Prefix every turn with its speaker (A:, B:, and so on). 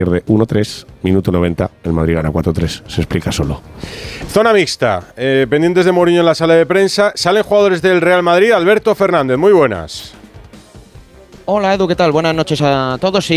A: pierde 1-3, minuto 90, el Madrid gana 4-3, se explica solo.
B: Zona mixta, pendientes de Mourinho en la sala de prensa. Salen jugadores del Real Madrid. Alberto Fernández, muy buenas.
C: Hola Edu, ¿qué tal? Buenas noches a todos.